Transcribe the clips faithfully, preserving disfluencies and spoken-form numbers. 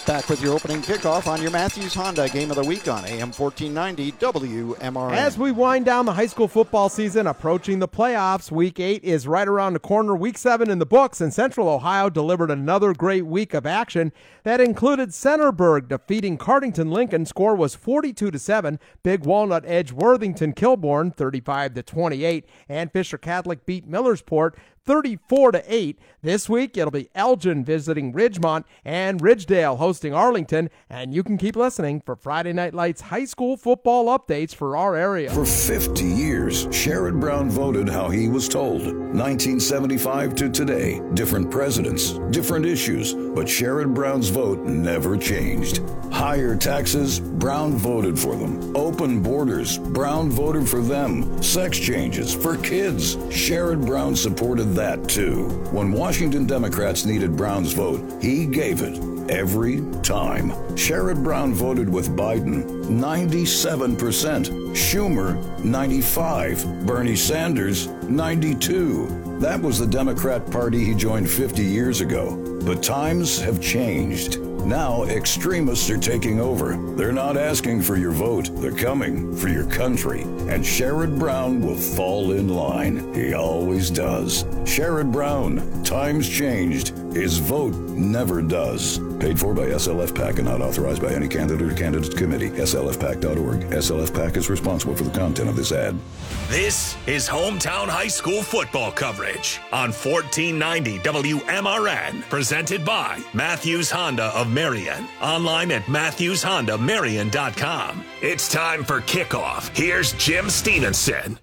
Back with your opening kickoff on your Matthews Honda Game of the Week on A M fourteen ninety W M R N. As we wind down the high school football season, approaching the playoffs, Week eight is right around the corner. Week seven in the books, and Central Ohio delivered another great week of action that included Centerburg defeating Cardington Lincoln. Score was forty-two to seven. Big Walnut edged Worthington Kilbourne thirty-five to twenty-eight, and Fisher Catholic beat Millersport thirty-four to eight. This week, it'll be Elgin visiting Ridgemont and Ridgedale hosting Arlington. And you can keep listening for Friday Night Lights high school football updates for our area. For fifty years, Sherrod Brown voted how he was told. nineteen seventy-five to today, different presidents, different issues, but Sherrod Brown's vote never changed. Higher taxes, Brown voted for them. Open borders, Brown voted for them. Sex changes for kids, Sherrod Brown supported that too. When Washington Democrats needed Brown's vote, he gave it every time. Sherrod Brown voted with Biden ninety-seven percent, Schumer ninety-five, Bernie Sanders ninety-two. That was the Democrat Party he joined fifty years ago. But times have changed. Now extremists are taking over. They're not asking for your vote. They're coming for your country. And Sherrod Brown will fall in line. He always does. Sherrod Brown. Times changed. His vote never does. Paid for by S L F PAC and not authorized by any candidate or candidate committee. S L F PAC dot org. S L F PAC is responsible for the content of this ad. This is hometown high school football coverage on fourteen ninety W M R N. Presented by Matthews Honda of Marion. Online at matthews honda marion dot com. It's time for kickoff. Here's Jim Stevenson.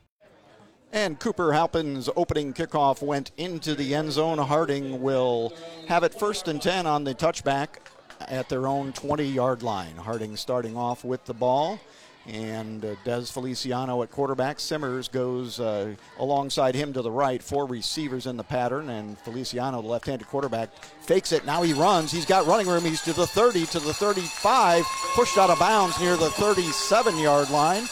And Cooper Halpin's opening kickoff went into the end zone. Harding will have it first and ten on the touchback at their own twenty-yard line. Harding starting off with the ball. And uh, Des Feliciano at quarterback. Simmers goes uh, alongside him to the right. Four receivers in the pattern. And Feliciano, the left-handed quarterback, fakes it. Now he runs. He's got running room. He's to the thirty, to the thirty-five. Pushed out of bounds near the thirty-seven-yard line.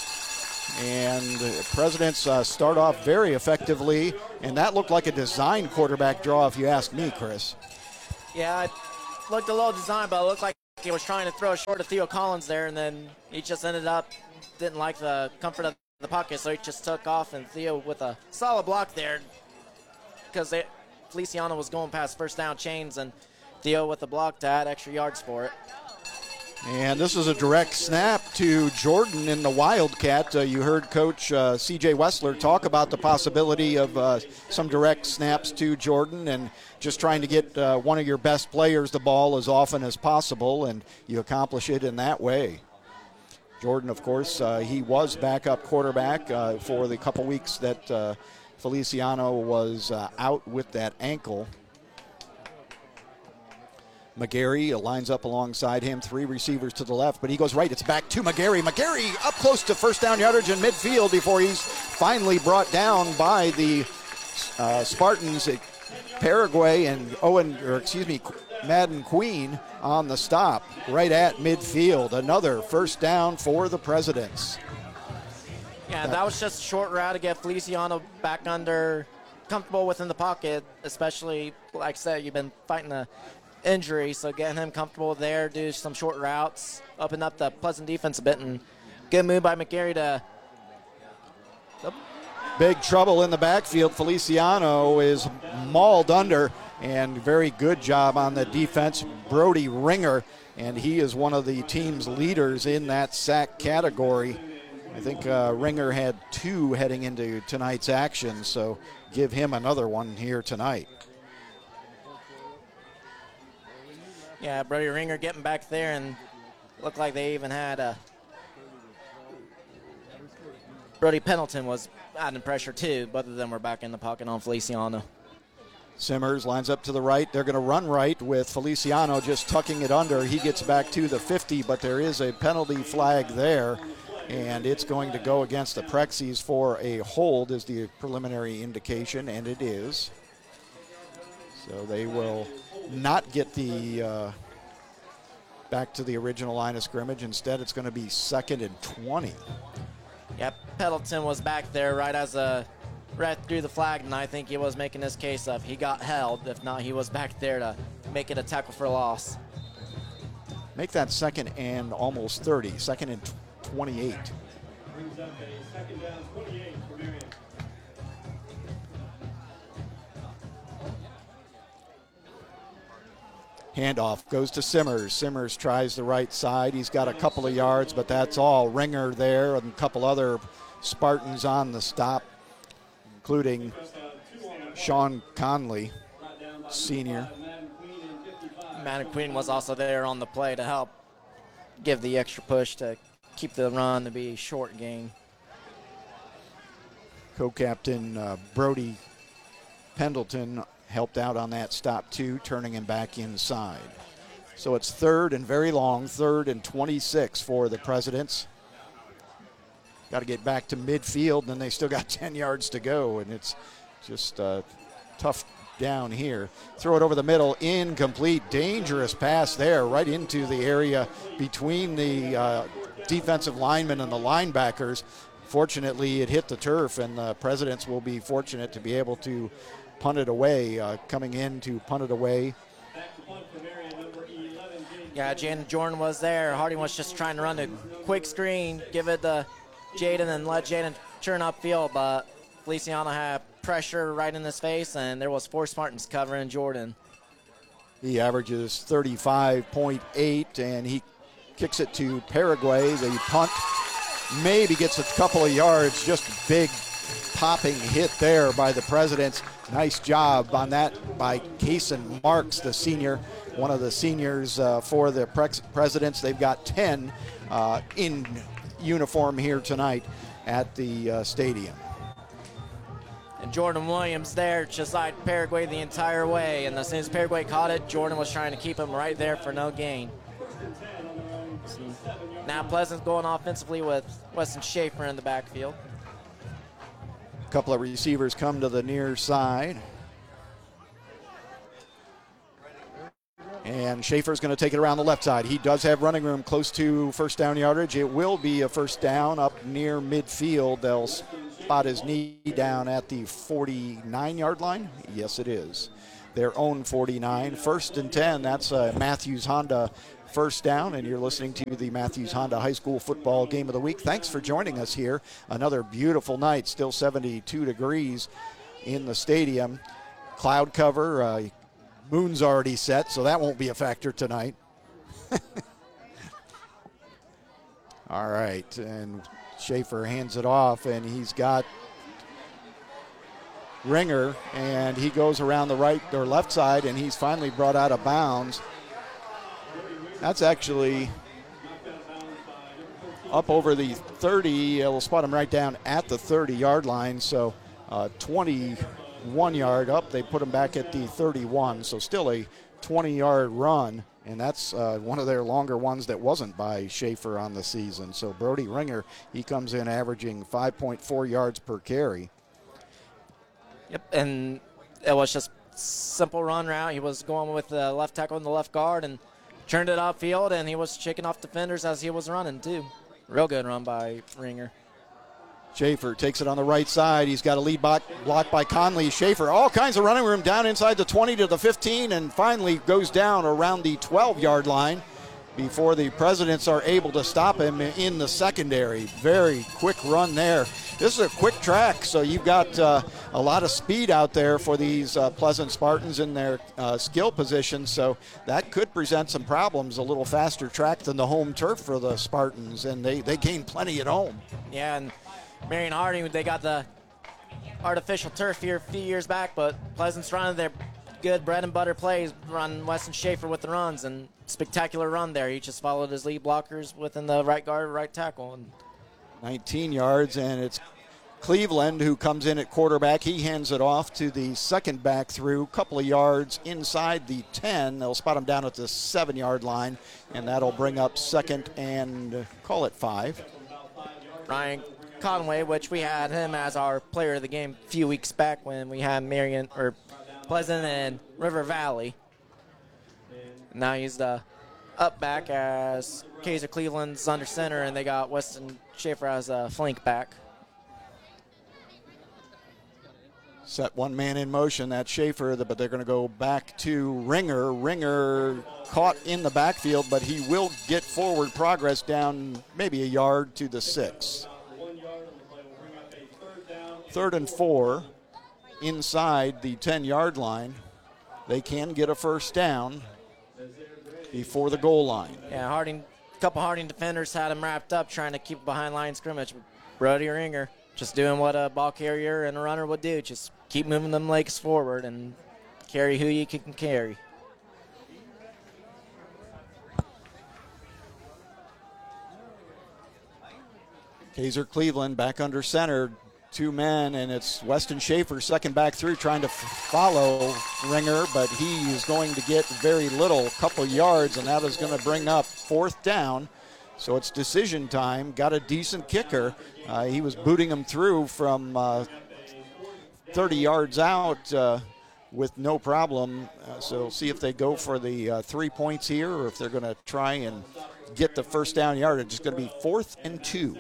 And the Presidents uh, start off very effectively. And that looked like a design quarterback draw, if you ask me, Chris. Yeah, it looked a little designed, but it looked like he was trying to throw a short to Theo Collins there, and then he just ended up, didn't like the comfort of the pocket, so he just took off, and Theo with a solid block there because Feliciano was going past first down chains, and Theo with the block to add extra yards for it. And this is a direct snap to Jordan in the Wildcat. Uh, you heard Coach uh, C J Wessler talk about the possibility of uh, some direct snaps to Jordan and just trying to get uh, one of your best players the ball as often as possible, and you accomplish it in that way. Jordan, of course, uh, he was backup quarterback uh, for the couple weeks that uh, Feliciano was uh, out with that ankle. McGarry lines up alongside him, three receivers to the left, but he goes right. It's back to McGarry. McGarry up close to first down yardage in midfield before he's finally brought down by the uh, Spartans at Paraguay and Owen, or excuse me, Madden Queen on the stop right at midfield. Another first down for the Presidents. Yeah, that was just a short route to get Feliciano back under, comfortable within the pocket, especially, like I said, you've been fighting a injury, so getting him comfortable there, do some short routes, open up the Pleasant defense a bit, and good move by McGarry to... Oh. Big trouble in the backfield. Feliciano is mauled under, and very good job on the defense. Brody Ringer, and he is one of the team's leaders in that sack category. I think uh, Ringer had two heading into tonight's action, so give him another one here tonight. Yeah, Brody Ringer getting back there, and looked like they even had a... Brody Pendleton was adding pressure too. Both of them were back in the pocket on Feliciano. Simmers lines up to the right. They're going to run right with Feliciano just tucking it under. He gets back to the fifty, but there is a penalty flag there, and it's going to go against the Prexies for a hold is the preliminary indication, and it is. So they will not get the uh, back to the original line of scrimmage. Instead, it's going to be second and twenty. Yep, Pendleton was back there right as a right through the flag, and I think he was making his case of he got held. If not, he was back there to make it a tackle for loss. make that second and almost thirty, second and twenty-eight. Handoff goes to Simmers. Simmers tries the right side. He's got a couple of yards, but that's all. Ringer there and a couple other Spartans on the stop, including Sean Conley, senior. Madden Queen was also there on the play to help give the extra push to keep the run to be a short gain. Co-captain uh, Brody Pendleton helped out on that stop too, turning him back inside. So it's third and very long, third and twenty-six for the Presidents. Got to get back to midfield, and then they still got ten yards to go, and it's just uh, tough down here. Throw it over the middle, incomplete, dangerous pass there, right into the area between the uh, defensive linemen and the linebackers. Fortunately, it hit the turf, and the Presidents will be fortunate to be able to punt it away, uh, coming in to punt it away. Yeah, Jaden Jordan was there. Harding was just trying to run a quick screen, give it to Jaden and let Jaden turn upfield, but Feliciano had pressure right in his face, and there was four Spartans covering Jordan. He averages thirty-five point eight, and he kicks it to Paraguay. The punt maybe gets a couple of yards, just a big popping hit there by the Presidents. Nice job on that by Kaysen Marks, the senior, one of the seniors uh, for the pre- Presidents. They've got ten uh, in uniform here tonight at the uh, stadium. And Jordan Williams there just eyed Paraguay the entire way, and as soon as Paraguay caught it, Jordan was trying to keep him right there for no gain. So now Pleasant's going offensively with Weston Schaefer in the backfield. A couple of receivers come to the near side. And Schaefer's going to take it around the left side. He does have running room close to first down yardage. It will be a first down up near midfield. They'll spot his knee down at the forty-nine-yard line. Yes, it is. Their own forty-nine. First and ten. That's a Matthews Honda first down, and you're listening to the Matthews Honda High School Football Game of the Week. Thanks for joining us here. Another beautiful night, still seventy-two degrees in the stadium. Cloud cover, uh, moon's already set, so that won't be a factor tonight. All right, and Schaefer hands it off, and he's got Ringer, and he goes around the right or left side, and he's finally brought out of bounds. That's actually up over the thirty. We'll spot him right down at the thirty-yard line. So uh, twenty-one yard up. They put him back at the thirty-one. So still a twenty-yard run. And that's uh, one of their longer ones that wasn't by Schaefer on the season. So Brody Ringer, he comes in averaging five point four yards per carry. Yep, and it was just simple run route. He was going with the left tackle and the left guard and turned it upfield, and he was shaking off defenders as he was running, too. Real good run by Ringer. Schaefer takes it on the right side. He's got a lead block, blocked by Conley. Schaefer, all kinds of running room down inside the twenty to the fifteen, and finally goes down around the twelve-yard line before the Presidents are able to stop him in the secondary. Very quick run there. This is a quick track, so you've got uh, a lot of speed out there for these uh, Pleasant Spartans in their uh, skill positions, so that could present some problems. A little faster track than the home turf for the Spartans, and they, they gain plenty at home. Yeah, and Marion Harding, they got the artificial turf here a few years back, but Pleasant's running their good bread and butter plays, run Weston Schaefer with the runs, and spectacular run there. He just followed his lead blockers within the right guard, right tackle. And nineteen yards, and it's Cleveland who comes in at quarterback. He hands it off to the second back through, a couple of yards inside the ten. They'll spot him down at the seven-yard line, and that'll bring up second and uh, call it five. Ryan Conway, which we had him as our player of the game a few weeks back when we had Marion or Pleasant and River Valley. Now he's the up back as Kaiser Cleveland's under center, and they got Weston Schaefer as a flank back. Set one man in motion, that's Schaefer, but they're going to go back to Ringer. Ringer caught in the backfield, but he will get forward progress down maybe a yard to the six. Third and four inside the ten-yard line. They can get a first down before the goal line. Yeah, Harding, a couple Harding defenders had him wrapped up trying to keep behind line scrimmage. Brody Ringer just doing what a ball carrier and a runner would do. Just keep moving them legs forward and carry who you can carry. Kaiser Cleveland back under center. Two men, and it's Weston Schaefer, second back through, trying to f- follow Ringer, but he is going to get very little, a couple yards, and that is going to bring up fourth down. So it's decision time. Got a decent kicker. Uh, he was booting him through from uh, thirty yards out uh, with no problem. Uh, so see if they go for the uh, three points here or if they're going to try and get the first down yard. It's just going to be fourth and two.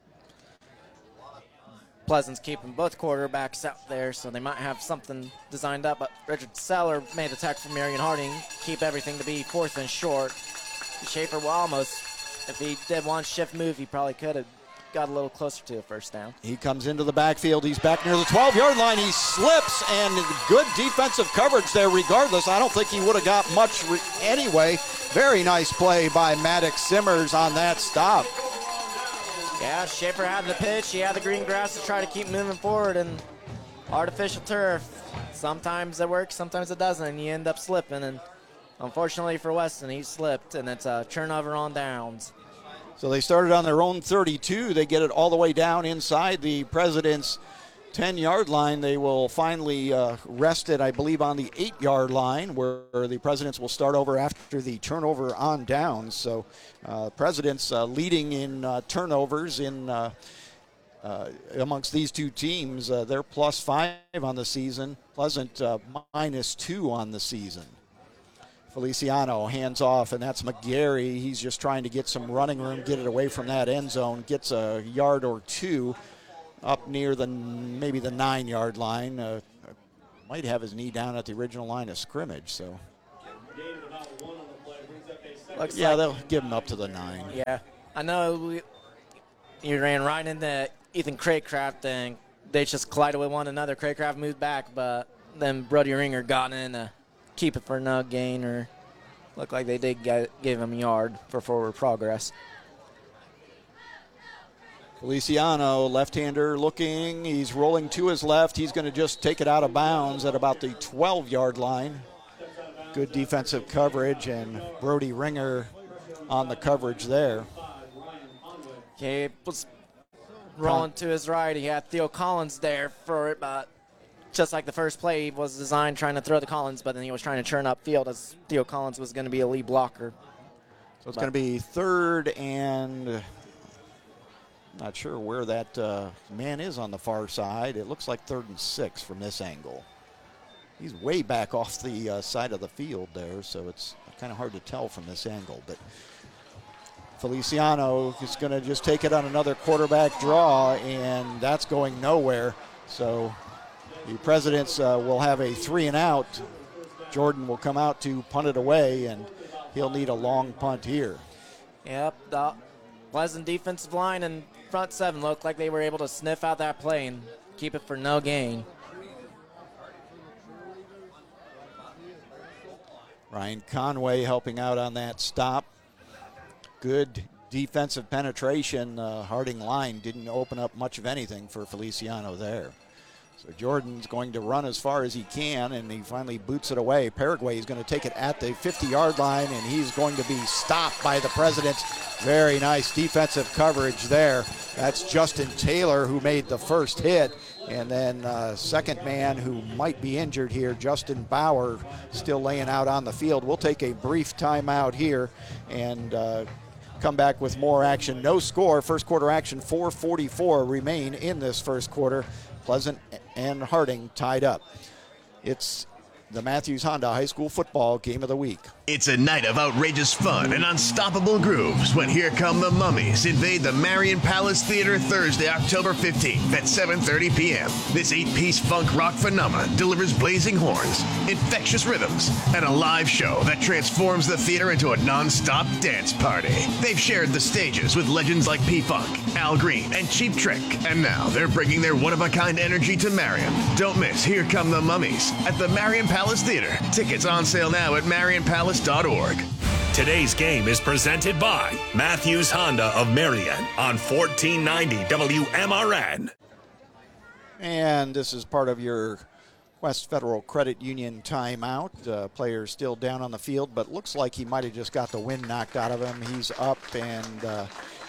Pleasant's keeping both quarterbacks out there, so they might have something designed up. But Richard Seller made the tackle for Marion Harding, keep everything to be fourth and short. Schaefer will almost, if he did one shift move, he probably could have got a little closer to a first down. He comes into the backfield. He's back near the twelve-yard line. He slips, and good defensive coverage there regardless. I don't think he would have got much re- anyway. Very nice play by Maddox Simmers on that stop. Yeah, Schaefer had the pitch. He had the green grass to try to keep moving forward, and artificial turf. Sometimes it works, sometimes it doesn't, and you end up slipping. And unfortunately for Weston, he slipped, and it's a turnover on downs. So they started on their own thirty-two. They get it all the way down inside the President's ten-yard line. They will finally uh, rest it, I believe, on the eight-yard line, where the Presidents will start over after the turnover on downs. So uh, Presidents uh, leading in uh, turnovers in uh, uh, amongst these two teams. Uh, they're plus five on the season. Pleasant uh, minus two on the season. Feliciano hands off, and that's McGarry. He's just trying to get some running room, get it away from that end zone, gets a yard or two up near the maybe the nine-yard line. Uh, might have his knee down at the original line of scrimmage. So, Looks yeah, like, they'll give him up to the nine. Yeah, I know we, you ran right into Ethan Craycraft, and they just collided with one another. Craycraft moved back, but then Brody Ringer got in to keep it for no gain, or looked like they did get, give him a yard for forward progress. Feliciano, left-hander looking. He's rolling to his left. He's going to just take it out of bounds at about the twelve-yard line. Good defensive coverage, and Brody Ringer on the coverage there. He was rolling to his right. He had Theo Collins there for it, but just like the first play, he was designed trying to throw to Collins, but then he was trying to churn up field as Theo Collins was going to be a lead blocker. So it's going to be third and... Not sure where that uh, man is on the far side. It looks like third and six from this angle. He's way back off the uh, side of the field there, so it's kind of hard to tell from this angle. But Feliciano is going to just take it on another quarterback draw, and that's going nowhere. So the Presidents uh, will have a three and out. Jordan will come out to punt it away, and he'll need a long punt here. Yep, the Pleasant defensive line and front seven looked like they were able to sniff out that play and keep it for no gain. Ryan Conway helping out on that stop. Good defensive penetration. Uh, Harding line didn't open up much of anything for Feliciano there. So Jordan's going to run as far as he can, and he finally boots it away. Paraguay is going to take it at the fifty-yard line, and he's going to be stopped by the Presidents. Very nice defensive coverage there. That's Justin Taylor who made the first hit. And then uh, second man who might be injured here, Justin Bauer, still laying out on the field. We'll take a brief timeout here and uh, come back with more action. No score. First quarter action, four forty-four remain in this first quarter. Pleasant and Harding tied up. It's the Matthews Honda High School Football Game of the Week. It's a night of outrageous fun and unstoppable grooves when Here Come the Mummies invade the Marion Palace Theater Thursday, October fifteenth at seven thirty p.m. This eight-piece funk rock phenomenon delivers blazing horns, infectious rhythms, and a live show that transforms the theater into a non-stop dance party. They've shared the stages with legends like P-Funk, Al Green, and Cheap Trick, and now they're bringing their one-of-a-kind energy to Marion. Don't miss Here Come the Mummies at the Marion Palace Theater. Tickets on sale now at marion palace dot org. Today's game is presented by Matthews Honda of Marion on fourteen ninety W M R N. And this is part of your West Federal Credit Union timeout. Uh, player still down on the field, but looks like he might have just got the wind knocked out of him. He's up, and uh,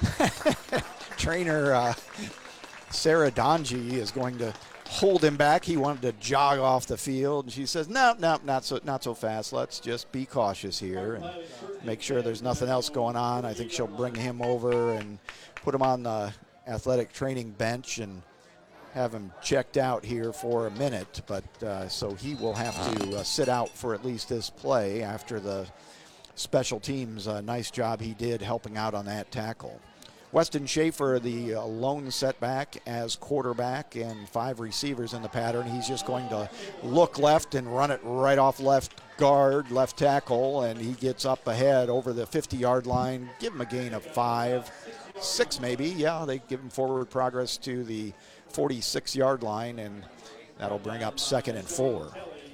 trainer uh, Sarah Donji is going to hold him back. He wanted to jog off the field, and she says, no, no, not so, not so fast. Let's just be cautious here and make sure there's nothing else going on. I think she'll bring him over and put him on the athletic training bench and have him checked out here for a minute. But uh, so he will have to uh, sit out for at least this play after the special teams. Uh, nice job he did helping out on that tackle. Weston Schaefer, the uh, lone setback as quarterback, and five receivers in the pattern. He's just going to look left and run it right off left guard, left tackle, and he gets up ahead over the fifty-yard line. Give him a gain of five, six maybe. Yeah, they give him forward progress to the forty-six-yard line, and that'll bring up second and four.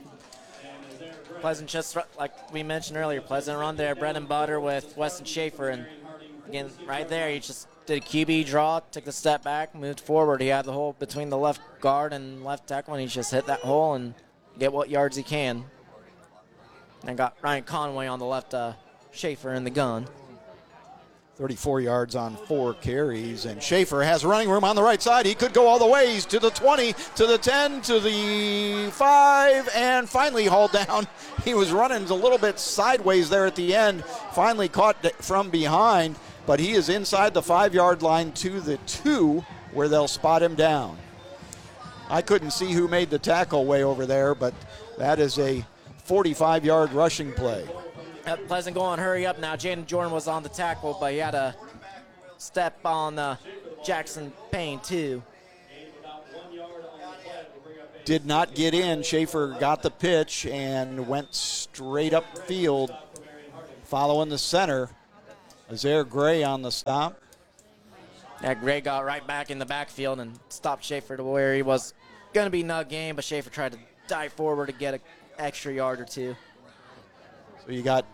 Pleasant, just like we mentioned earlier, pleasant run there, bread and butter with Weston Schaefer, and again, right there, he just did a Q B draw, took the step back, moved forward. He had the hole between the left guard and left tackle, and he just hit that hole and get what yards he can. And got Ryan Conway on the left, uh, Schaefer in the gun. thirty-four yards on four carries, and Schaefer has running room on the right side. He could go all the ways to the twenty, to the ten, to the five, and finally hauled down. He was running a little bit sideways there at the end, finally caught from behind, but he is inside the five-yard line to the two, where they'll spot him down. I couldn't see who made the tackle way over there, but that is a forty-five-yard rushing play. Uh, Pleasant going, hurry up now. Jaden Jordan was on the tackle, but he had a step on uh, Jackson Payne, too. Did not get in. Schaefer got the pitch and went straight up field, following the center. Azair Gray on the stop. Yeah, Gray got right back in the backfield and stopped Schaefer to where he was going to be nut game, but Schaefer tried to dive forward to get an extra yard or two. So you got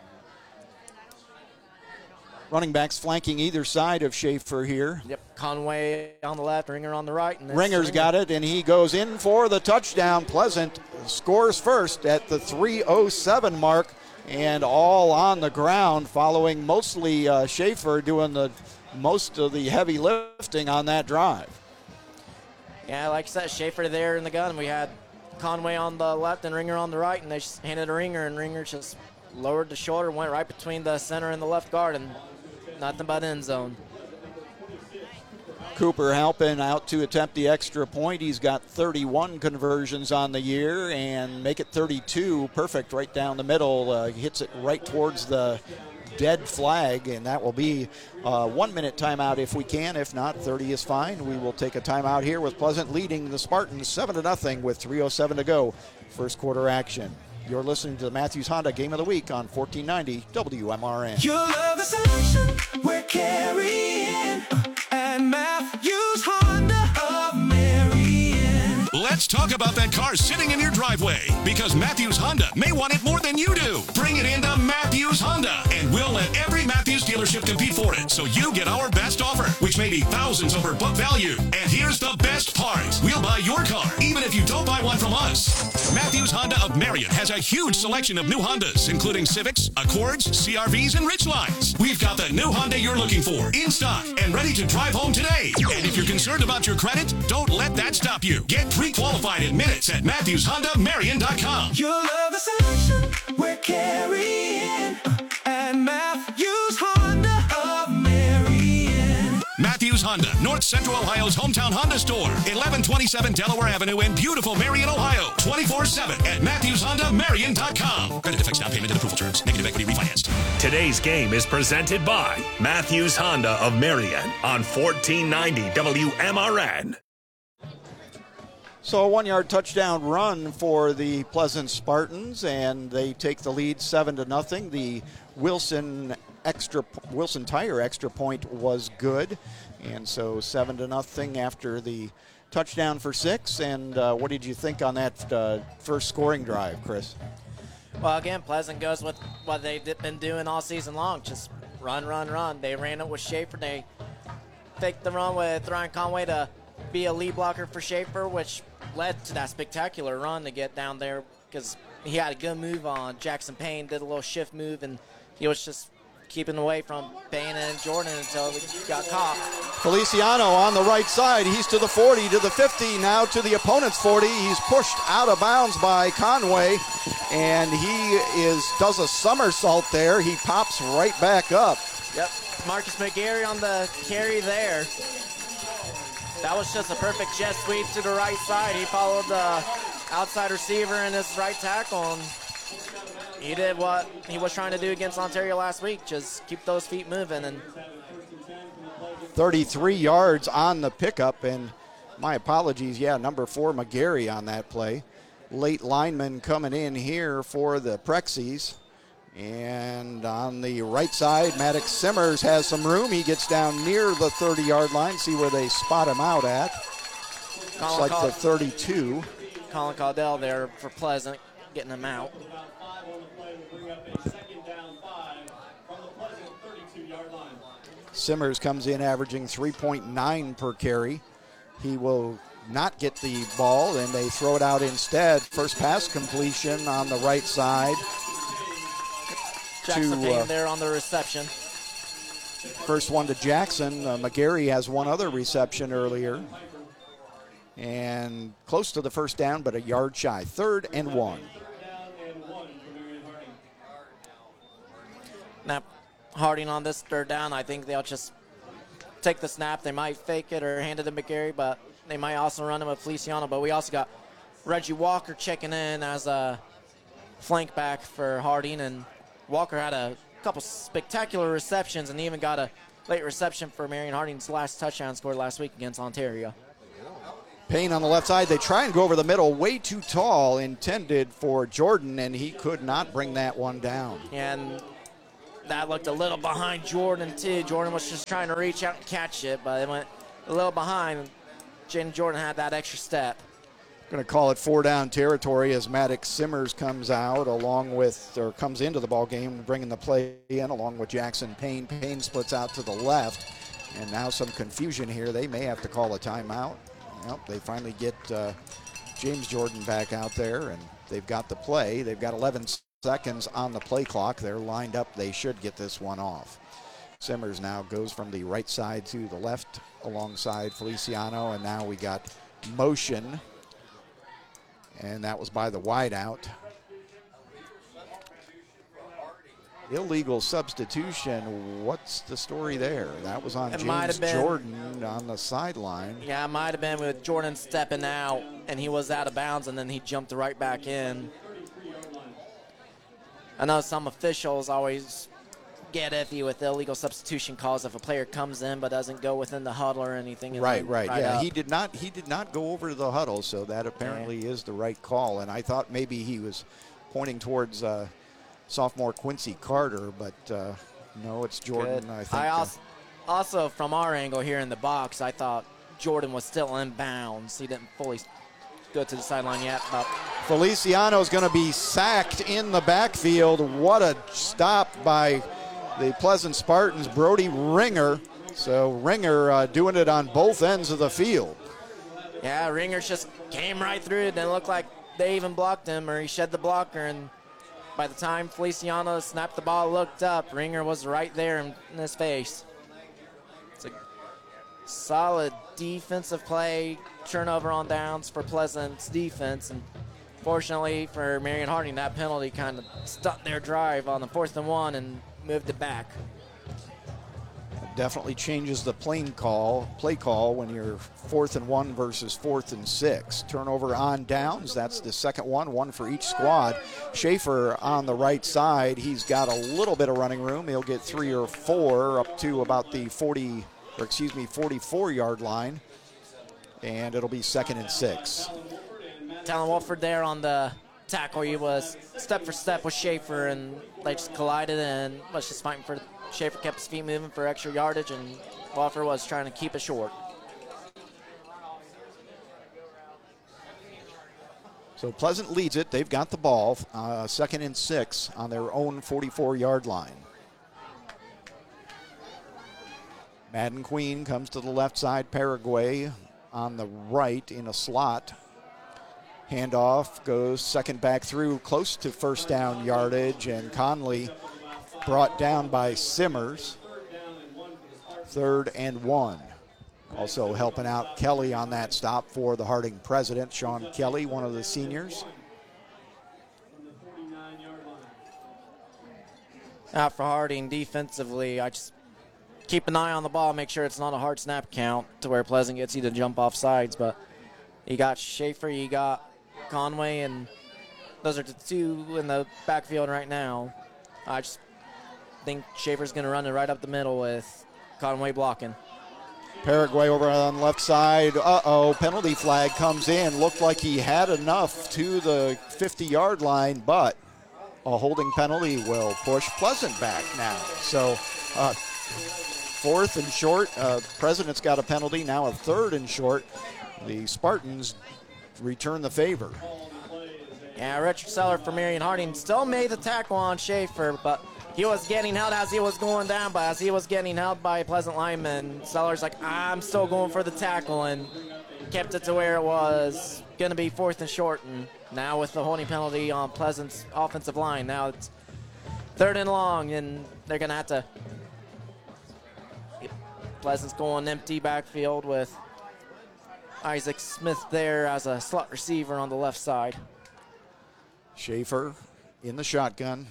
running backs flanking either side of Schaefer here. Yep, Conway on the left, Ringer on the right. And Ringer's Ringer. Got it, and he goes in for the touchdown. Pleasant scores first at the three oh seven mark, and all on the ground, following mostly uh, Schaefer doing the most of the heavy lifting on that drive. Yeah, like I said, Schaefer there in the gun. We had Conway on the left and Ringer on the right, and they just handed a Ringer, and Ringer just lowered the shoulder, went right between the center and the left guard, and nothing but end zone. Cooper Halpin out to attempt the extra point. He's got thirty-one conversions on the year and make it thirty-two. Perfect right down the middle. Uh, hits it right towards the dead flag, and that will be a one-minute timeout if we can. If not, thirty is fine. We will take a timeout here with Pleasant leading the Spartans seven to nothing with three oh seven to go. First quarter action. You're listening to the Matthews Honda Game of the Week on fourteen ninety W M R N. You love the selection we're carrying, and Matthews Honda of Marion. Let's talk about that car sitting in your driveway, because Matthews Honda may want it more than you do. Bring it into Matthews Honda, and we'll let every Matthews dealership compete for it, so you get our best offer, which may be thousands over book value. And here's the best part. We'll buy your car, even if you don't buy one from us. Matthews Honda of Marion has a huge selection of new Hondas, including Civics, Accords, C R Vs, and Ridgelines. We've got the new Honda you're looking for in stock and ready to drive home today. And if you're concerned about your credit, don't let that stop you. Get pre-qualified in minutes at Matthews Honda Marion dot com. You love the selection we're carrying, and Matthews Honda of Marion. Matthews Honda, North Central Ohio's hometown Honda store, eleven twenty-seven Delaware Avenue in beautiful Marion, Ohio. twenty-four seven at Matthews Honda Marion dot com. Credit affects down payment and approval terms. Negative equity refinanced. Today's game is presented by Matthews Honda of Marion on fourteen ninety W M R N. So a one-yard touchdown run for the Pleasant Spartans, and they take the lead seven to nothing. The Wilson extra Wilson Tire extra point was good, and so seven to nothing after the touchdown for six. And uh, what did you think on that uh, first scoring drive, Chris? Well, again, Pleasant goes with what they've been doing all season long, just run, run, run. They ran it with Schaefer. They faked the run with Ryan Conway to be a lead blocker for Schaefer, which led to that spectacular run to get down there because he had a good move on Jackson Payne, did a little shift move, and he was just keeping away from Payne and Jordan until he got caught. Feliciano on the right side. He's to the forty, to the fifty, now to the opponent's forty. He's pushed out of bounds by Conway, and he is does a somersault there. He pops right back up. Yep, Marcus McGarry on the carry there. That was just a perfect jet sweep to the right side. He followed the outside receiver and his right tackle, and he did what he was trying to do against Ontario last week, just keep those feet moving. And thirty-three yards on the pickup, and my apologies, yeah, number four McGarry on that play. Late lineman coming in here for the Prexies. And on the right side, Maddox Simmers has some room. He gets down near the thirty-yard line. See where they spot him out at. Looks like the thirty-two. Colin Caudell there for Pleasant, getting him out. Simmers comes in averaging three point nine per carry. He will not get the ball, and they throw it out instead. First pass completion on the right side. Jackson to, Payne uh, there on the reception. First one to Jackson. Uh, McGarry has one other reception earlier. And close to the first down, but a yard shy. Third and one. Now, Harding on this third down, I think they'll just take the snap. They might fake it or hand it to McGarry, but they might also run him with Feliciano. But we also got Reggie Walker checking in as a flank back for Harding, and Walker had a couple spectacular receptions and even got a late reception for Marion Harding's last touchdown scored last week against Ontario. Payne on the left side. They try and go over the middle. Way too tall, intended for Jordan, and he could not bring that one down. And that looked a little behind Jordan, too. Jordan was just trying to reach out and catch it, but it went a little behind. Jaden Jordan had that extra step. Going to call it four down territory as Maddox Simmers comes out along with, or comes into the ball game, bringing the play in along with Jackson Payne. Payne splits out to the left, and now some confusion here. They may have to call a timeout. Well, they finally get uh, James Jordan back out there, and they've got the play. They've got eleven seconds on the play clock. They're lined up. They should get this one off. Simmers now goes from the right side to the left alongside Feliciano, and now we got motion. And that was by the wideout. Illegal substitution. What's the story there? That was on It might James have been- Jordan on the sideline. Yeah, it might have been with Jordan stepping out, and he was out of bounds, and then he jumped right back in. I know some officials always get iffy with illegal substitution calls if a player comes in but doesn't go within the huddle or anything. and Right, then right. right Yeah, up. he did not he did not go over to the huddle, so that apparently is the right call. And I thought maybe he was pointing towards uh, sophomore Quincy Carter, but uh, no, it's Jordan. Good. I think. I uh, also, also, from our angle here in the box, I thought Jordan was still in bounds. He didn't fully go to the sideline yet. But Feliciano's going to be sacked in the backfield. What a stop by the Pleasant Spartans, Brody Ringer. So Ringer uh, doing it on both ends of the field. yeah, Ringers just came right through it. Didn't look like they even blocked him or he shed the blocker. And by the time Feliciano snapped the ball, looked up, Ringer was right there in, in his face. It's a solid defensive play, turnover on downs for Pleasant's defense. And fortunately for Marion Harding, that penalty kind of stuck their drive on the fourth and one and moved it back. definitely changes the play call, play call when you're fourth and one versus fourth and six. Turnover on downs, that's the second one, one for each squad. Schaefer on the right side, he's got a little bit of running room. He'll get three or four up to about the forty, or excuse me, forty-four yard line. And it'll be second and six. Talon Wolford there on the tackle. He was step for step with Schaefer, and they just collided and was just fighting for. Schaefer kept his feet moving for extra yardage, and Wolford was trying to keep it short. So Pleasant leads it. They've got the ball, uh, second and six on their own forty-four yard line. Madden Queen comes to the left side. Paraguay on the right in a slot. Handoff goes second back through, close to first down yardage, and Conley brought down by Simmers. Third and one. Also helping out Kelly on that stop for the Harding president, Sean Kelly, one of the seniors. Out for Harding defensively, I just keep an eye on the ball, make sure it's not a hard snap count to where Pleasant gets you to jump off sides. But you got Schaefer, you got Conway, and those are the two in the backfield right now. I just think Schaefer's going to run it right up the middle with Conway blocking. Paraguay over on the left side. Uh-oh, penalty flag comes in. Looked like he had enough to the fifty yard line, but a holding penalty will push Pleasant back now. So uh, fourth and short. Uh, President's got a penalty, now a third and short. The Spartans return the favor. Yeah, Richard Seller for Marion Harding still made the tackle on Schaefer, but he was getting held as he was going down, but as he was getting held by a Pleasant lineman, Seller's like, I'm still going for the tackle, and kept it to where it was going to be fourth and short. And now with the holding penalty on Pleasant's offensive line, now it's third and long, and they're going to have to. Pleasant's going empty backfield with Isaac Smith there as a slot receiver on the left side. Schaefer in the shotgun.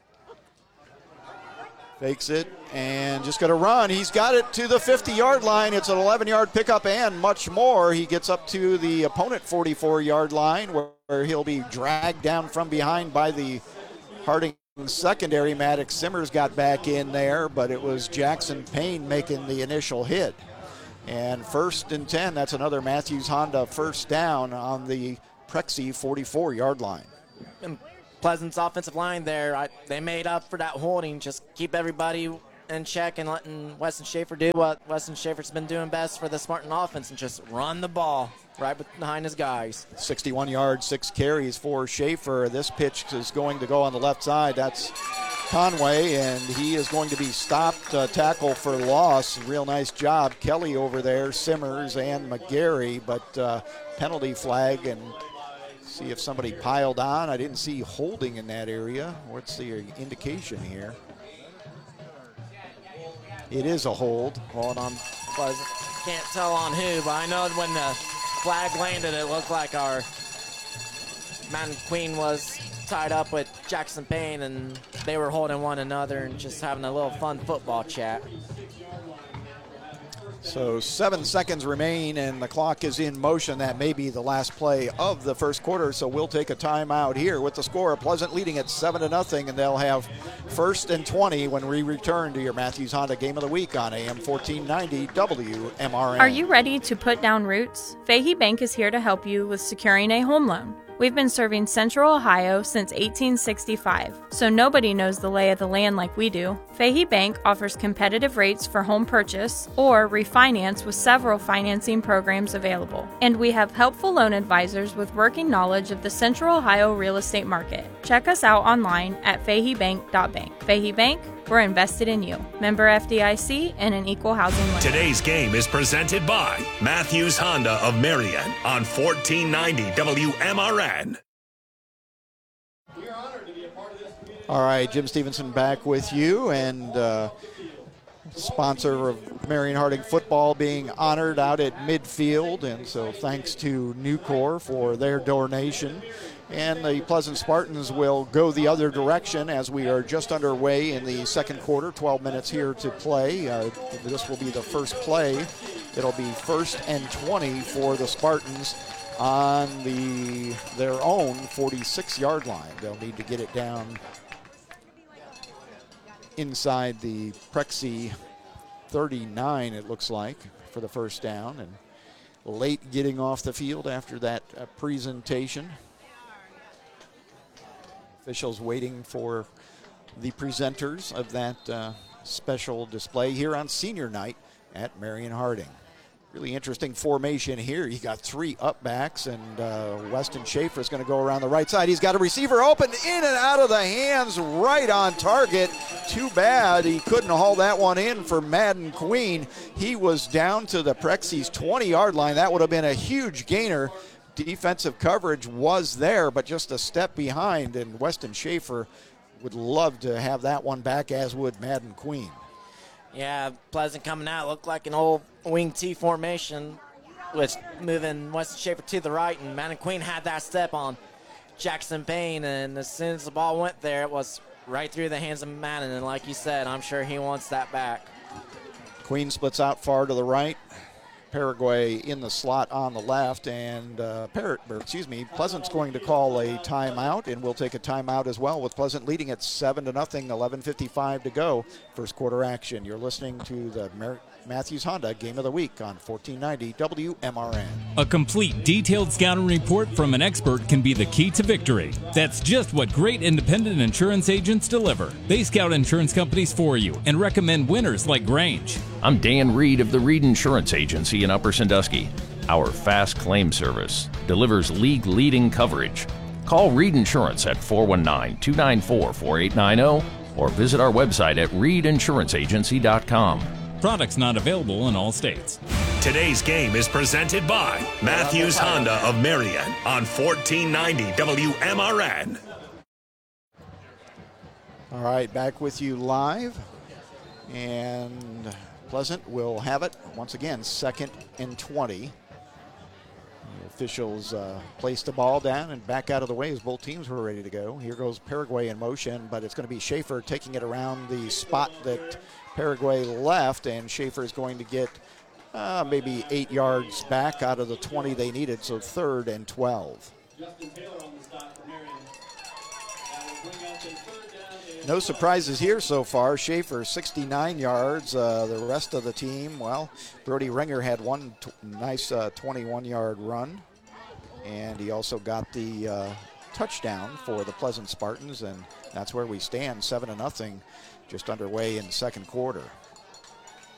Fakes it and just going to run. He's got it to the fifty yard line. It's an eleven yard pickup and much more. He gets up to the opponent forty-four yard line where he'll be dragged down from behind by the Harding secondary. Maddox Simmers got back in there, but it was Jackson Payne making the initial hit. And first and ten, that's another Matthews Honda first down on the Prexy forty-four yard line. And Pleasant's offensive line there, I, they made up for that holding. Just keep everybody in check and letting Weston Schaefer do what Weston Schaefer's been doing best for the Spartan offense and just run the ball right behind his guys. sixty-one yards, six carries for Schaefer. This pitch is going to go on the left side. That's Conway, and he is going to be stopped, uh, tackle for loss. Real nice job. Kelly over there, Simmers and McGarry, but uh, penalty flag, and see if somebody piled on. I didn't see holding in that area. What's the indication here? It is a hold. Hold on. Can't tell on who, but I know when the flag landed, it looked like our Mountain Queen was tied up with Jackson Payne, and they were holding one another and just having a little fun football chat. So seven seconds remain, and the clock is in motion. That may be the last play of the first quarter, so we'll take a timeout here with the score. Pleasant leading at seven to nothing, and they'll have first and twenty when we return to your Matthews Honda Game of the Week on A M fourteen ninety W M R N. Are you ready to put down roots? Fahey Bank is here to help you with securing a home loan. We've been serving Central Ohio since eighteen sixty-five, so nobody knows the lay of the land like we do. Fahey Bank offers competitive rates for home purchase or refinance with several financing programs available. And we have helpful loan advisors with working knowledge of the Central Ohio real estate market. Check us out online at fahey bank dot bank. Fahey Bank, we're invested in you. Member F D I C and an equal housing lender. Today's game is presented by Matthews Honda of Marion on fourteen ninety W M R N. All right, Jim Stevenson back with you, and uh, sponsor of Marion Harding football being honored out at midfield, and so thanks to Nucor for their donation. And the Pleasant Spartans will go the other direction as we are just underway in the second quarter. twelve minutes here to play. Uh, this will be the first play. It'll be first and twenty for the Spartans on the their own forty-six-yard line. They'll need to get it down inside the Prexy thirty-nine, it looks like, for the first down. And late getting off the field after that uh, presentation. Officials waiting for the presenters of that uh, special display here on senior night at Marion Harding. Really interesting formation here. You got three up backs, and uh, Weston Schaefer is going to go around the right side. He's got a receiver open, in and out of the hands, right on target. Too bad he couldn't haul that one in for Madden Queen. He was down to the Prexy's twenty-yard line. That would have been a huge gainer. Defensive coverage was there, but just a step behind, and Weston Schaefer would love to have that one back, as would Madden Queen. Yeah, Pleasant coming out looked like an old wing T formation, with moving Weston Schaefer to the right, and Madden Queen had that step on Jackson Payne, and as soon as the ball went there, it was right through the hands of Madden, and like you said, I'm sure he wants that back. Queen splits out far to the right. Paraguay in the slot on the left, and uh, Parrot, or excuse me, Pleasant's going to call a timeout, and we'll take a timeout as well, with Pleasant leading at seven to nothing, eleven fifty-five to go. First quarter action. You're listening to the Mer- Matthews Honda Game of the Week on fourteen ninety W M R N. A complete, detailed scouting report from an expert can be the key to victory. That's just what great independent insurance agents deliver. They scout insurance companies for you and recommend winners like Grange. I'm Dan Reed of the Reed Insurance Agency in Upper Sandusky. Our fast claim service delivers league-leading coverage. Call Reed Insurance at four one nine, two nine four, four eight nine zero or visit our website at reed insurance agency dot com. Products not available in all states. Today's game is presented by Matthews Honda of Marion on fourteen ninety W M R N. All right, back with you live. And Pleasant will have it once again, second and twenty. The officials uh, place the ball down and back out of the way as both teams were ready to go. Here goes Paraguay in motion, but it's going to be Schaefer taking it around the spot that Paraguay left, and Schaefer is going to get uh, maybe eight yards back out of the twenty they needed, so third and twelve. Justin Taylor on the stop for Marion. That will bring up a third down. No surprises here so far. Schaefer sixty-nine yards. Uh, the rest of the team, well, Brody Ringer had one t- nice uh, twenty-one-yard run, and he also got the uh, touchdown for the Pleasant Spartans, and that's where we stand, seven to nothing. Just underway in the second quarter.